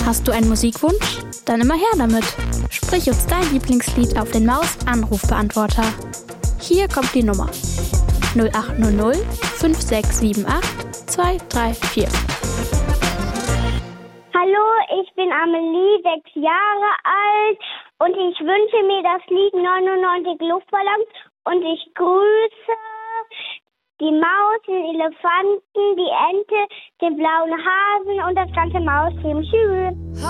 Hast du einen Musikwunsch? Dann immer her damit. Sprich uns dein Lieblingslied auf den Maus-Anrufbeantworter. Hier kommt die Nummer: 0800 5678 234. Hallo, ich bin Amelie, 6 Jahre alt und ich wünsche mir das Lied 99 Luftballons und ich grüße die Maus, den Elefanten, die Ente, den blauen Hasen und das ganze Mausteam. Tschüss.